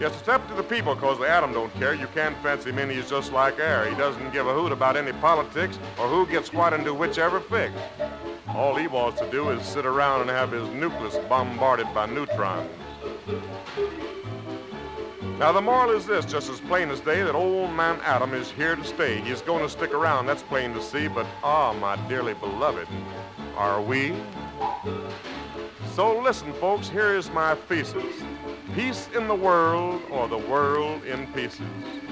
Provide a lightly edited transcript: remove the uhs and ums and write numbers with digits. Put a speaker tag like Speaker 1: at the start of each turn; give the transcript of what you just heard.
Speaker 1: Yes, it's up to the people, 'cause the atom don't care. You can't fancy him in, he's just like air. He doesn't give a hoot about any politics or who gets what into whichever fix. All he wants to do is sit around and have his nucleus bombarded by neutrons. Now, the moral is this, just as plain as day, that old man Atom is here to stay. He's going to stick around, that's plain to see, but, my dearly beloved, are we? So listen, folks, here is my thesis. Peace in the world, or the world in pieces.